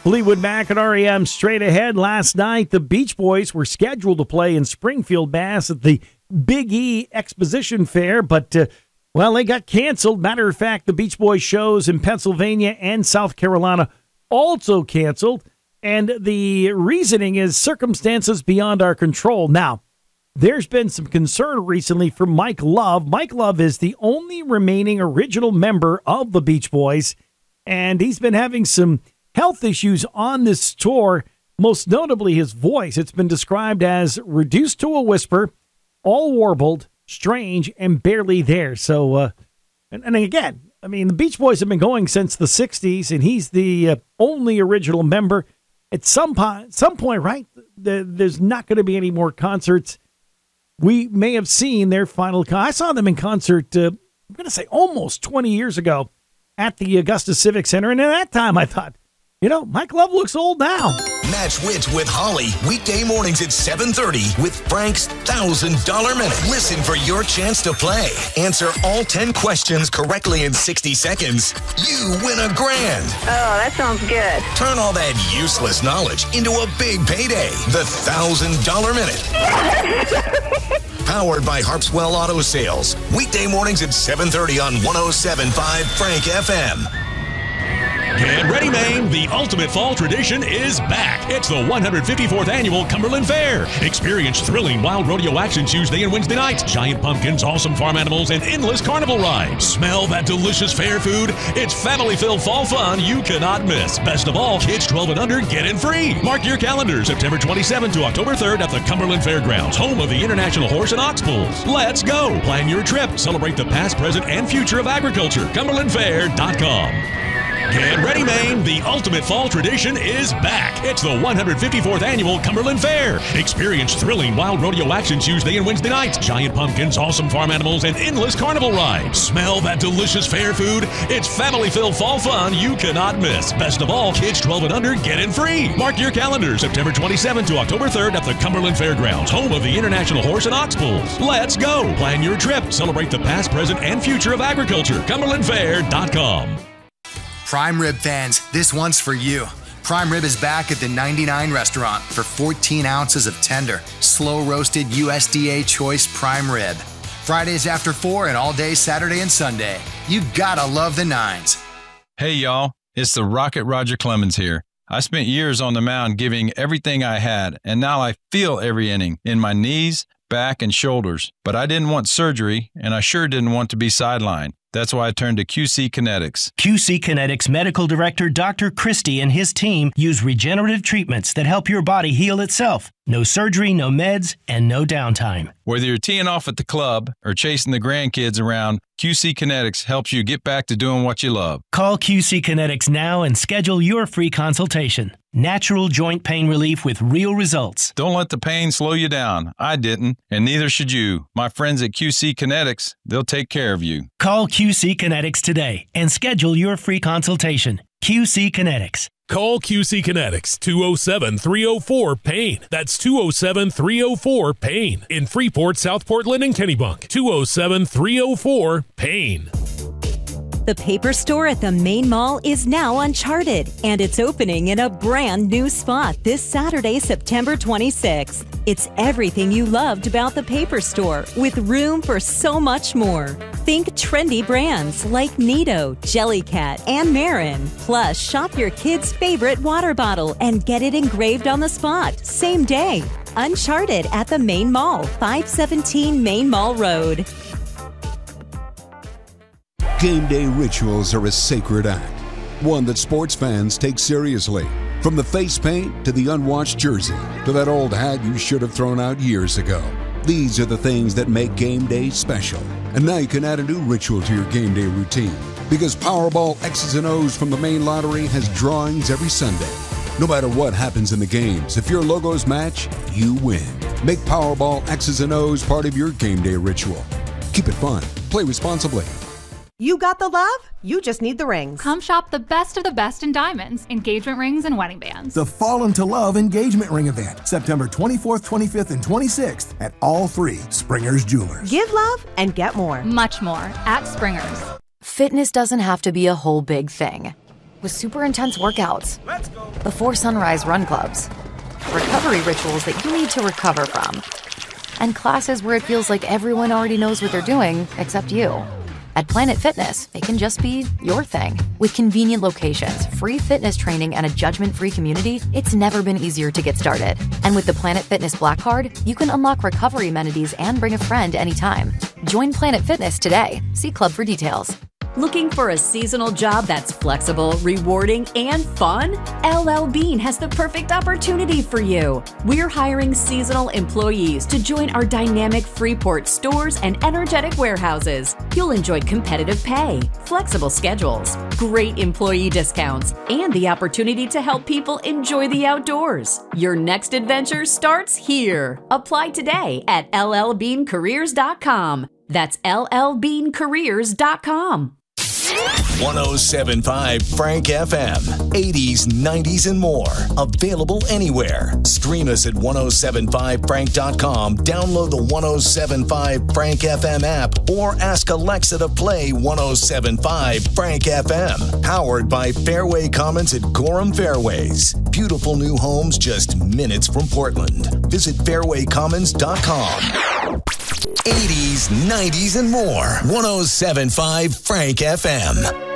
Fleetwood Mac and REM straight ahead. Last night, the Beach Boys were scheduled to play in Springfield, Mass. at the Big E Exposition Fair, but, they got canceled. Matter of fact, the Beach Boys shows in Pennsylvania and South Carolina also canceled, and the reasoning is circumstances beyond our control. Now, there's been some concern recently for Mike Love. Mike Love is the only remaining original member of the Beach Boys, and he's been having some health issues on this tour, most notably his voice. It's been described as reduced to a whisper, all warbled, strange, and barely there. So, and again, the Beach Boys have been going since the 60s, and he's the only original member. At some point, right, there's not going to be any more concerts. We may have seen their final I saw them in concert, I'm going to say almost 20 years ago at the Augusta Civic Center, and at that time I thought, Mike Love looks old now. Match Wits with Holly, weekday mornings at 7:30 with Frank's $1,000 Minute. Listen for your chance to play. Answer all 10 questions correctly in 60 seconds. You win $1,000. Oh, that sounds good. Turn all that useless knowledge into a big payday. The $1,000 Minute. Powered by Harpswell Auto Sales. Weekday mornings at 7:30 on 107.5 Frank FM. Get ready, Maine. The ultimate fall tradition is back. It's the 154th Annual Cumberland Fair. Experience thrilling wild rodeo action Tuesday and Wednesday nights, giant pumpkins, awesome farm animals, and endless carnival rides. Smell that delicious fair food. It's family-filled fall fun you cannot miss. Best of all, kids 12 and under get in free. Mark your calendar, September 27th to October 3rd at the Cumberland Fairgrounds, home of the International Horse and Ox Bulls. Let's go. Plan your trip. Celebrate the past, present, and future of agriculture. CumberlandFair.com. Get ready, Maine. The ultimate fall tradition is back. It's the 154th Annual Cumberland Fair. Experience thrilling wild rodeo action Tuesday and Wednesday nights, giant pumpkins, awesome farm animals, and endless carnival rides. Smell that delicious fair food. It's family-filled fall fun you cannot miss. Best of all, kids 12 and under get in free. Mark your calendar, September 27th to October 3rd at the Cumberland Fairgrounds, home of the International Horse and Ox Bulls. Let's go. Plan your trip. Celebrate the past, present, and future of agriculture. CumberlandFair.com. Prime Rib fans, this one's for you. Prime Rib is back at the 99 restaurant for 14 ounces of tender, slow-roasted USDA choice prime rib. Fridays after 4 and all day Saturday and Sunday. You gotta love the nines. Hey, y'all. It's the Rocket Roger Clemens here. I spent years on the mound giving everything I had, and now I feel every inning in my knees, back, and shoulders. But I didn't want surgery, and I sure didn't want to be sidelined. That's why I turned to QC Kinetics. QC Kinetics Medical Director Dr. Christie and his team use regenerative treatments that help your body heal itself. No surgery, no meds, and no downtime. Whether you're teeing off at the club or chasing the grandkids around, QC Kinetics helps you get back to doing what you love. Call QC Kinetics now and schedule your free consultation. Natural joint pain relief with real results. Don't let the pain slow you down. I didn't, and neither should you. My friends at QC Kinetics, they'll take care of you. Call QC Kinetics today and schedule your free consultation. QC Kinetics. Call QC Kinetics, 207-304-PAIN. That's 207-304-PAIN. In Freeport, South Portland, and Kennebunk. 207-304-PAIN. The Paper Store at the Main Mall is now Uncharted, and it's opening in a brand new spot this Saturday, September 26th. It's everything you loved about the Paper Store, with room for so much more. Think trendy brands like Nido, Jellycat, and Marin. Plus, shop your kid's favorite water bottle and get it engraved on the spot, same day. Uncharted at the Main Mall, 517 Main Mall Road. Game day rituals are a sacred act, one that sports fans take seriously. From the face paint to the unwashed jersey to that old hat you should have thrown out years ago. These are the things that make game day special. And now you can add a new ritual to your game day routine, because Powerball X's and O's from the Maine Lottery has drawings every Sunday. No matter what happens in the games, if your logos match, you win. Make Powerball X's and O's part of your game day ritual. Keep it fun. Play responsibly. You got the love? You just need the rings. Come shop the best of the best in diamonds, engagement rings, and wedding bands. The Fall into Love engagement ring event, September 24th, 25th, and 26th at all three Springer's Jewelers. Give love and get more. Much more at Springer's. Fitness doesn't have to be a whole big thing. with super intense workouts, before sunrise run clubs, recovery rituals that you need to recover from, and classes where it feels like everyone already knows what they're doing except you. At Planet Fitness, it can just be your thing. With convenient locations, free fitness training, and a judgment-free community, it's never been easier to get started. And with the Planet Fitness Black Card, you can unlock recovery amenities and bring a friend anytime. Join Planet Fitness today. See Club for details. Looking for a seasonal job that's flexible, rewarding, and fun? LL Bean has the perfect opportunity for you. We're hiring seasonal employees to join our dynamic Freeport stores and energetic warehouses. You'll enjoy competitive pay, flexible schedules, great employee discounts, and the opportunity to help people enjoy the outdoors. Your next adventure starts here. Apply today at llbeancareers.com. That's llbeancareers.com. 107.5 Frank FM. 80s, 90s, and more. Available anywhere. Stream us at 1075frank.com. Download the 107.5 Frank FM app or ask Alexa to play 107.5 Frank FM. Powered by Fairway Commons at Gorham Fairways. Beautiful new homes just minutes from Portland. Visit fairwaycommons.com. 80s, 90s, and more. 107.5 Frank FM.